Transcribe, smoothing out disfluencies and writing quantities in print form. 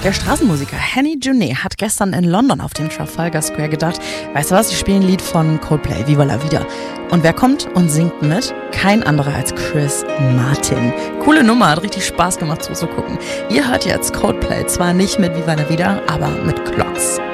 Der Straßenmusiker Henny Junet hat gestern in London auf dem Trafalgar Square gedacht, weißt du was, ich spiele ein Lied von Coldplay, Viva la Vida. Und wer kommt und singt mit? Kein anderer als Chris Martin. Coole Nummer, hat richtig Spaß gemacht zuzugucken. Ihr hört jetzt Coldplay, zwar nicht mit Viva la Vida, aber mit Clocks.